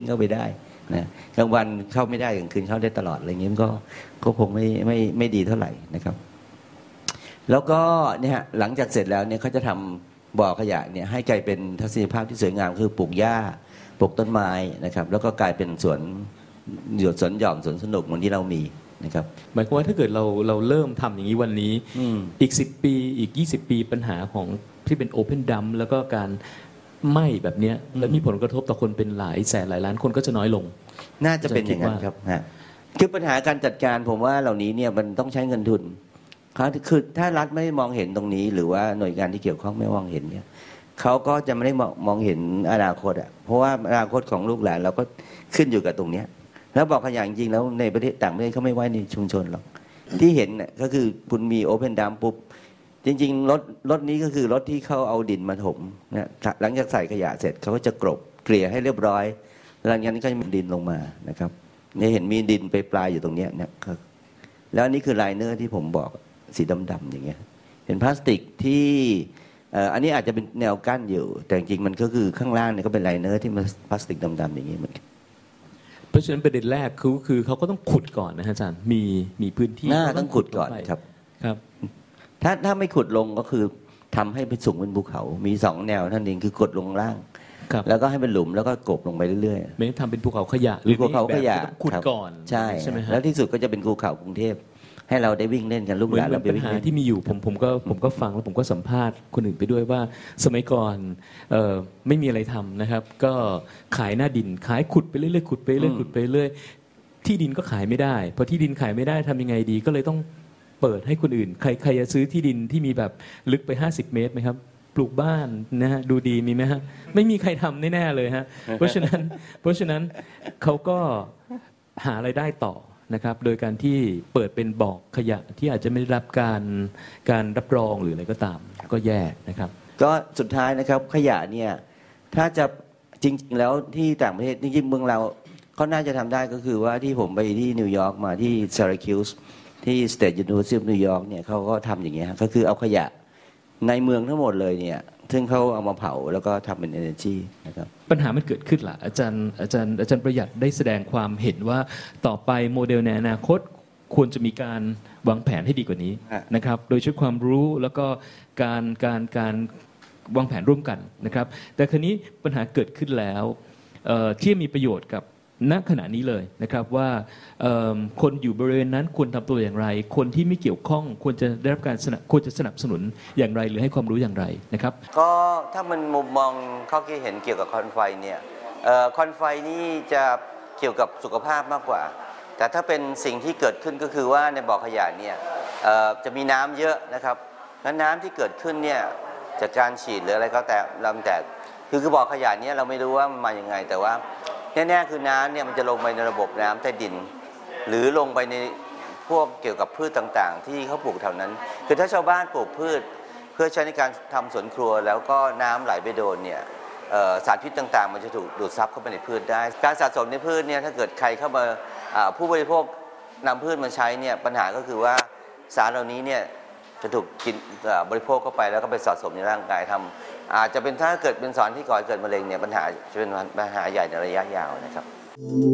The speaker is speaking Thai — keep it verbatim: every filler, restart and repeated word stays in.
เข้าไปได้นะกลางวันเข้าไม่ได้กลางคืนเข้าได้ตลอดอะไรเงี้ยก็ก็คงไม่ไม่ไม่ดีเท่าไหร่นะครับแล้วก็เนี่ยหลังจากเสร็จแล้วเนี่ยเขาจะทำบ่อขยะเนี่ยให้กลายเป็นทัศนียภาพที่สวยงามคือปลูกหญ้าปลูกต้นไม้นะครับแล้วก็กลายเป็นสวนหยดสวนหย่อมสวนสนุกเหมือนที่เรามีนะครับหมายความว่าถ้าเกิดเราเราเริ่มทำอย่างนี้วันนี้อีกสิบปีอีกยี่สิบปีปัญหาของที่เป็นโอเพนดัมแล้วก็การไหม้แบบนี้และมีผลกระทบต่อคนเป็นหลายแสนหลายล้านคนก็จะน้อยลงน่าจะเป็นอย่างนั้นครับฮะคือปัญหาการจัดการผมว่าเหล่านี้เนี่ยมันต้องใช้เงินทุนคือถ้ารัฐไม่มองเห็นตรงนี้หรือว่าหน่วยงานที่เกี่ยวข้องไม่มองเห็นเนี่ยเขาก็จะไม่ได้มองเห็นอนาคตอ่ะเพราะว่าอนาคตของลูกหลานเราก็ขึ้นอยู่กับตรงเนี้ยแล้วบอกขยะจริงๆแล้วในประเทศต่างประเทศเขาไม่ไว้ในชุมชนหรอกที่เห็นเนี่ยก็คือคุณมีโอเพนดัมปุ๊บจริงๆรถรถนี้ก็คือรถที่เขาเอาดินมาถมนะหลังจากใส่ขยะเสร็จเขาก็จะกรบเกลี่ยให้เรียบร้อยหลังจากนั้นก็จะมีดินลงมานะครับเนี่ยเห็นมีดินไปปลายอยู่ตรงเนี้ยนะครับแล้วนี่คือไลเนอร์ที่ผมบอกสีดำๆอย่างเงี้ยเห็นพลาสติกที่อันนี้อาจจะเป็นแนวกั้นอยู่แต่จริงๆมันก็คือข้างล่างเนี่ยก็เป็นไลเนอร์ที่มันพลาสติกดำๆอย่างเงี้ยเหมือนกันเพราะฉะนั้นประเด็นแรกคือคือเขาก็ต้องขุดก่อนนะอาจารย์มีมีพื้นที่น่าต้องขุดก่อนครับครับถ้าถ้าไม่ขุดลงก็คือทำให้เป็นสูงเป็นภูเขามีสองแนวท่านเองคือกดลงล่างแล้วก็ให้เป็นหลุมแล้วก็กบลงไปเรื่อยๆไม่ทำเป็นภูเขาขยะหรือภูเขาขยะขุดก่อนใช่ใช่ไหมแล้วที่สุดก็จะเป็นภูเขากรุงเทพให้เราได้วิ่งเล่นกันลูกหลานเราไปวิ่งเล่นปัญหาที่มีอยู่ผมผมก็ผมก็ฟังแล้วผมก็สัมภาษณ์คนอื่นไปด้วยว่าสมัยก่อนเอ่อไม่มีอะไรทำนะครับก็ขายหน้าดินขายขุดไปเรื่อยๆขุดไปเรื่อยขุดไปเรื่อยที่ดินก็ขายไม่ได้พอที่ดินขายไม่ได้ทำยังไงดีก็เลยต้องเปิดให้คนอื่นใครใครจะซื้อที่ดินที่มีแบบลึกไปห้าสิบเมตรไหมครับปลูกบ้านนะฮะดูดีมีไหมฮะไม่มีใครทำแน่ๆเลยฮะเพราะฉะนั้นเพราะฉะนั้นเขาก็หารายได้ต่อนะครับโดยการที่เปิดเป็นบ่อขยะที่อาจจะไม่ได้รับการการรับรองหรืออะไรก็ตามก็แย่นะครับก็สุดท้ายนะครับขยะเนี่ยถ้าจะจริงๆแล้วที่ต่างประเทศจริงๆเมืองเราเขาน่าจะทำได้ก็คือว่าที่ผมไปที่นิวยอร์กมาที่ซาราคิวส์ที่ State University of New York เนี่ยเขาก็ทำอย่างเงี้ยก็คือเอาขยะในเมืองทั้งหมดเลยเนี่ยซึ่งเขาเอามาเผาแล้วก็ทำเป็น energy นะครับปัญหามันเกิดขึ้นล่ะอาจารย์อาจารย์อาจารย์ประหยัดได้แสดงความเห็นว่าต่อไปโมเดลในอนาคตควรจะมีการวางแผนให้ดีกว่านี้นะครับโดยใช้ความรู้แล้วก็การการการวางแผนร่วมกันนะครับแต่คราวนี้ปัญหาเกิดขึ้นแล้วที่มีประโยชน์กับณขณะนี้เลยนะครับว่าคนอยู่บริเวณนั้นควรทำตัวอย่างไรคนที่ไม่เกี่ยวข้องควรจะได้รับการควรจะสนับสนุนอย่างไรหรือให้ความรู้อย่างไรนะครับก็ถ้ามันมุมมองข้อคิดเห็นเกี่ยวกับควันไฟเนี่ยควันไฟนี่จะเกี่ยวกับสุขภาพมากกว่าแต่ถ้าเป็นสิ่งที่เกิดขึ้นก็คือว่าในบ่อขยะเนี่ยจะมีน้ำเยอะนะครับและน้ำที่เกิดขึ้นเนี่ยจากการฉีดหรืออะไรก็แต่ลำแต่คือคือบ่อขยะเนี่ยเราไม่รู้ว่ามันมาอย่างไงแต่ว่าแน่ๆคือน้ำเนี่ยมันจะลงไปในระบบน้ำใต้ดินหรือลงไปในพวกเกี่ยวกับพืชต่างๆที่เขาปลูกแถวนั้นคือถ้าชาวบ้านปลูกพืชเพื่อใช้ในการทำสวนครัวแล้วก็น้ำไหลไปโดนเนี่ยสารพิษต่างๆมันจะถูกดูดซับเข้าไปในพืชได้การสะสมในพืชเนี่ยถ้าเกิดใครเข้ามาผู้บริโภคนำพืชมาใช้เนี่ยปัญหาก็คือว่าสารเหล่านี้เนี่ยจะถูกกินบริโภคเข้าไปแล้วก็ไปสะสมในร่างกายทำอาจจะเป็นถ้าเกิดเป็นสารที่ก่อให้เกิดมะเร็งเนี่ยปัญหาจะเป็นปัญหาใหญ่ในระยะยาวนะครับ